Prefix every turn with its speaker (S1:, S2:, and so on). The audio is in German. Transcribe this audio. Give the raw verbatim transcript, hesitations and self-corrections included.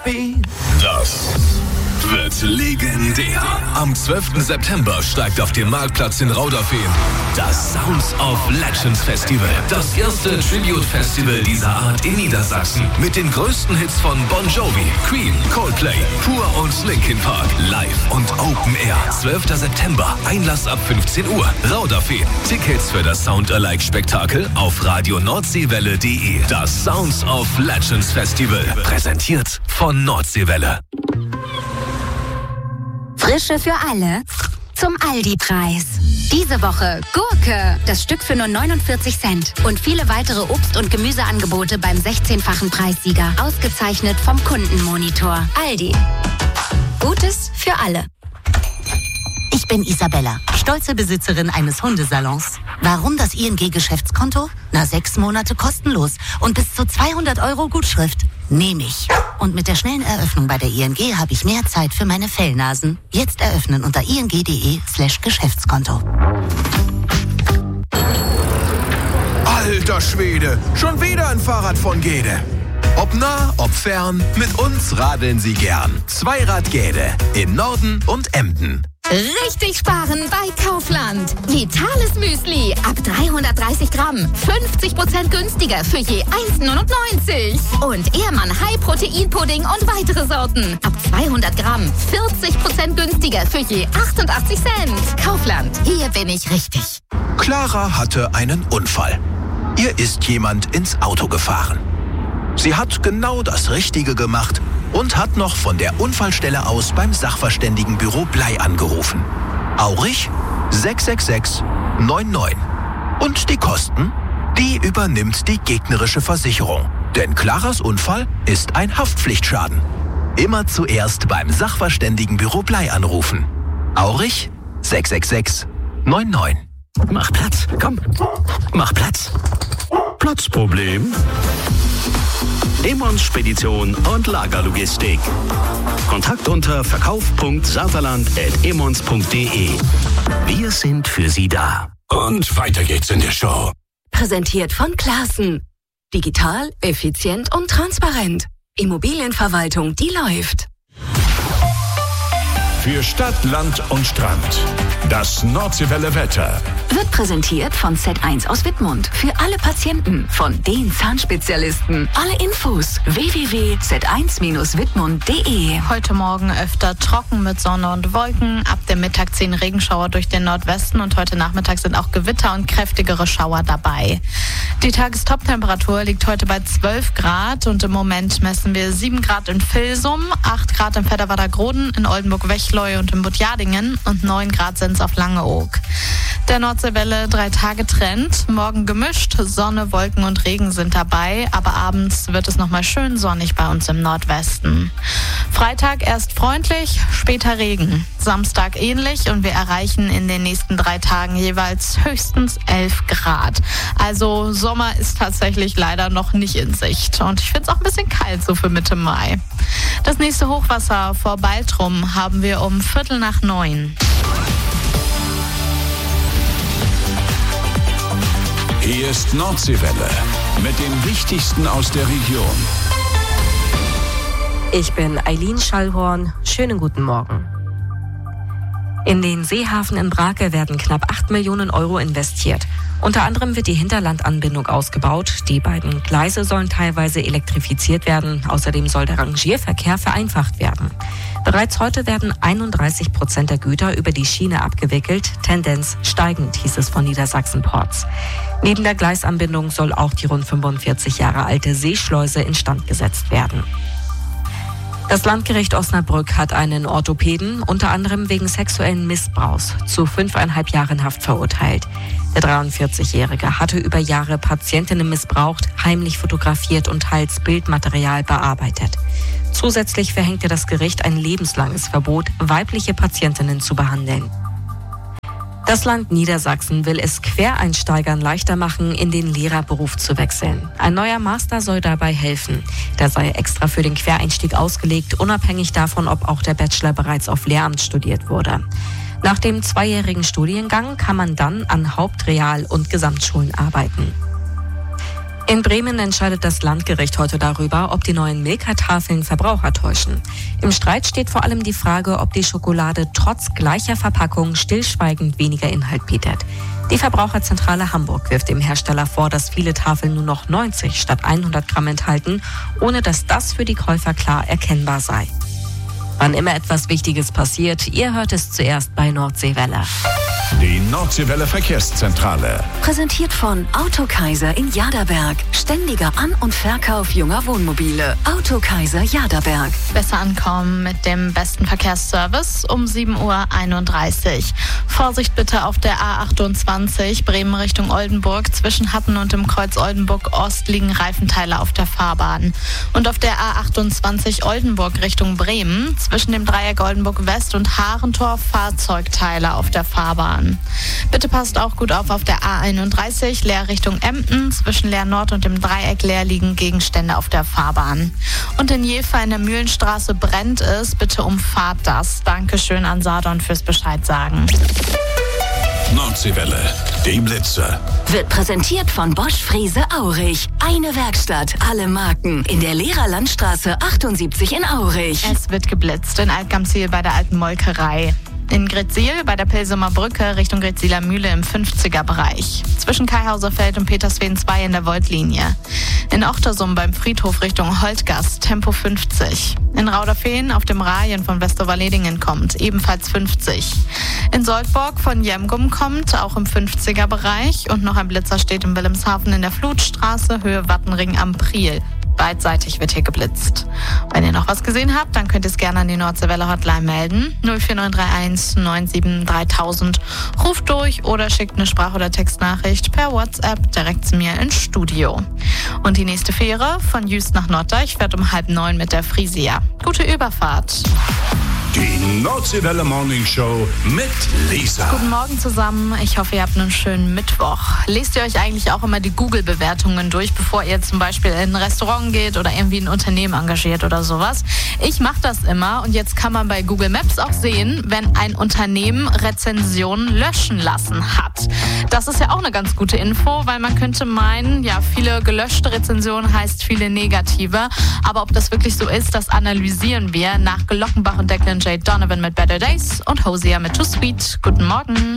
S1: speed.
S2: Das wird legendär. Am zwölften September steigt auf dem Marktplatz in Rauderfehn das Sounds of Legends Festival. Das erste Tribute-Festival dieser Art in Niedersachsen. Mit den größten Hits von Bon Jovi, Queen, Coldplay, Pur und Linkin Park. Live und Open Air. zwölfter September. Einlass ab fünfzehn Uhr. Rauderfehn. Tickets für das Sound-alike-Spektakel auf radio nordseewelle punkt de. Das Sounds of Legends Festival. Präsentiert von Nordseewelle.
S3: Frische für alle zum Aldi-Preis. Diese Woche Gurke, das Stück für nur neunundvierzig Cent. Und viele weitere Obst- und Gemüseangebote beim sechzehnfachen Preissieger. Ausgezeichnet vom Kundenmonitor. Aldi. Gutes für alle.
S4: Ich bin Isabella, stolze Besitzerin eines Hundesalons. Warum das I N G-Geschäftskonto? Na, sechs Monate kostenlos und bis zu zweihundert Euro Gutschrift. Nehme ich. Und mit der schnellen Eröffnung bei der I N G habe ich mehr Zeit für meine Fellnasen. Jetzt eröffnen unter ing.de slash Geschäftskonto.
S1: Alter Schwede, schon wieder ein Fahrrad von Gede. Ob nah, ob fern, mit uns radeln Sie gern. Zweirad Gede in Norden und Emden.
S5: Richtig sparen bei Kaufland. Vitales Müsli ab dreihundertdreißig Gramm. fünfzig Prozent günstiger für je eins neunundneunzig. Und Ehrmann High Protein Pudding und weitere Sorten. Ab zweihundert Gramm. vierzig Prozent günstiger für je achtundachtzig Cent. Kaufland, hier bin ich richtig.
S1: Clara hatte einen Unfall. Ihr ist jemand ins Auto gefahren. Sie hat genau das Richtige gemacht und hat noch von der Unfallstelle aus beim Sachverständigenbüro Blei angerufen. Aurich sechs sechs sechs neun neun. Und die Kosten? Die übernimmt die gegnerische Versicherung. Denn Claras Unfall ist ein Haftpflichtschaden. Immer zuerst beim Sachverständigenbüro Blei anrufen. Aurich sechs sechs sechs neun neun.
S6: Mach Platz, komm. Mach Platz. Platzproblem? Emmons Spedition und Lagerlogistik. Kontakt unter verkauf punkt saterland at emmons punkt de. Wir sind für Sie da.
S2: Und weiter geht's in der Show.
S5: Präsentiert von Classen. Digital, effizient und transparent. Immobilienverwaltung, die läuft.
S2: Für Stadt, Land und Strand. Das Nordseewelle Wetter.
S5: Wird präsentiert von Z eins aus Wittmund. Für alle Patienten, von den Zahnspezialisten. Alle Infos w w w punkt z eins dash wittmund punkt de.
S7: Heute Morgen öfter trocken mit Sonne und Wolken. Ab dem Mittag ziehen Regenschauer durch den Nordwesten und heute Nachmittag sind auch Gewitter und kräftigere Schauer dabei. Die Tagestoptemperatur liegt heute bei zwölf Grad und im Moment messen wir sieben Grad in Vilsum, acht Grad im Vedderwader Groden, in Oldenburg-Wechleu und in Budjadingen und neun Grad sind es auf Langeoog. Der Nordseewelle drei Tage Trend. Morgen gemischt, Sonne, Wolken und Regen sind dabei, aber abends wird es nochmal schön sonnig bei uns im Nordwesten. Freitag erst freundlich, später Regen. Samstag ähnlich und wir erreichen in den nächsten drei Tagen jeweils höchstens elf Grad. Also Sommer ist tatsächlich leider noch nicht in Sicht. Und ich finde es auch ein bisschen kalt so für Mitte Mai. Das nächste Hochwasser vor Baltrum haben wir um Viertel nach neun.
S2: Hier ist Nordseewelle mit dem Wichtigsten aus der Region.
S8: Ich bin Eileen Schallhorn. Schönen guten Morgen. In den Seehafen in Brake werden knapp acht Millionen Euro investiert. Unter anderem wird die Hinterlandanbindung ausgebaut. Die beiden Gleise sollen teilweise elektrifiziert werden. Außerdem soll der Rangierverkehr vereinfacht werden. Bereits heute werden einunddreißig Prozent der Güter über die Schiene abgewickelt. Tendenz steigend, hieß es von Niedersachsen Ports. Neben der Gleisanbindung soll auch die rund fünfundvierzig Jahre alte Seeschleuse instand gesetzt werden. Das Landgericht Osnabrück hat einen Orthopäden unter anderem wegen sexuellen Missbrauchs zu fünfeinhalb Jahren Haft verurteilt. Der dreiundvierzigjährige hatte über Jahre Patientinnen missbraucht, heimlich fotografiert und teils Bildmaterial bearbeitet. Zusätzlich verhängte das Gericht ein lebenslanges Verbot, weibliche Patientinnen zu behandeln. Das Land Niedersachsen will es Quereinsteigern leichter machen, in den Lehrerberuf zu wechseln. Ein neuer Master soll dabei helfen. Der sei extra für den Quereinstieg ausgelegt, unabhängig davon, ob auch der Bachelor bereits auf Lehramt studiert wurde. Nach dem zweijährigen Studiengang kann man dann an Haupt-, Real- und Gesamtschulen arbeiten. In Bremen entscheidet das Landgericht heute darüber, ob die neuen Milka-Tafeln Verbraucher täuschen. Im Streit steht vor allem die Frage, ob die Schokolade trotz gleicher Verpackung stillschweigend weniger Inhalt bietet. Die Verbraucherzentrale Hamburg wirft dem Hersteller vor, dass viele Tafeln nur noch neunzig statt hundert Gramm enthalten, ohne dass das für die Käufer klar erkennbar sei. Wann immer etwas Wichtiges passiert, ihr hört es zuerst bei Nordseewelle.
S9: Die Nordseewelle Verkehrszentrale.
S10: Präsentiert von Autokaiser in Jaderberg. Ständiger An- und Verkauf junger Wohnmobile. Autokaiser Jaderberg.
S7: Besser ankommen mit dem besten Verkehrsservice um sieben Uhr einunddreißig. Vorsicht bitte auf der A achtundzwanzig, Bremen Richtung Oldenburg. Zwischen Hatten und dem Kreuz Oldenburg Ost liegen Reifenteile auf der Fahrbahn. Und auf der A achtundzwanzig Oldenburg Richtung Bremen, zwischen dem Dreieck Oldenburg West und Haarentor Fahrzeugteile auf der Fahrbahn. Bitte passt auch gut auf auf der A einunddreißig, Leer Richtung Emden. Zwischen Leer Nord und dem Dreieck Leer liegen Gegenstände auf der Fahrbahn. Und in Jever in der Mühlenstraße brennt es. Bitte umfahrt das. Dankeschön an Sardon fürs Bescheid sagen.
S9: Nordseewelle, die Blitze.
S10: Wird präsentiert von Bosch Frese Aurich. Eine Werkstatt, alle Marken. In der Lehrerlandstraße achtundsiebzig in Aurich.
S7: Es wird geblitzt in Altgamsziel bei der alten Molkerei. In Gretzil bei der Pilsumer Brücke Richtung Gretziler Mühle im fünfziger Bereich. Zwischen Kaihauserfeld und Petersweden zwei in der Voltlinie. In Ochtersum beim Friedhof Richtung Holtgast Tempo fünfzig. In Rauderfehn auf dem Rajen von Westerwalledingen kommt ebenfalls fünfzig. In Soldborg von Jemgum kommt auch im fünfziger Bereich. Und noch ein Blitzer steht in Wilhelmshaven in der Flutstraße Höhe Wattenring am Priel. Beidseitig wird hier geblitzt. Wenn ihr noch was gesehen habt, dann könnt ihr es gerne an die Nordseewelle Hotline melden. null vier neun drei eins neun sieben dreitausend. Ruft durch oder schickt eine Sprach- oder Textnachricht per WhatsApp direkt zu mir ins Studio. Und die nächste Fähre von Jüst nach Norddeich fährt um halb neun mit der Frisia. Gute Überfahrt.
S9: Die Nordseewelle Morning Show mit Lisa.
S7: Guten Morgen zusammen. Ich hoffe, ihr habt einen schönen Mittwoch. Lest ihr euch eigentlich auch immer die Google-Bewertungen durch, bevor ihr zum Beispiel in ein Restaurant geht oder irgendwie ein Unternehmen engagiert oder sowas? Ich mache das immer und jetzt kann man bei Google Maps auch sehen, wenn ein Unternehmen Rezensionen löschen lassen hat. Das ist ja auch eine ganz gute Info, weil man könnte meinen, ja, viele gelöschte Rezensionen heißt viele negative. Aber ob das wirklich so ist, das analysieren wir nach Glockenbach und Declan J. Donovan mit Better Days und Hosier mit Too Sweet. Guten Morgen.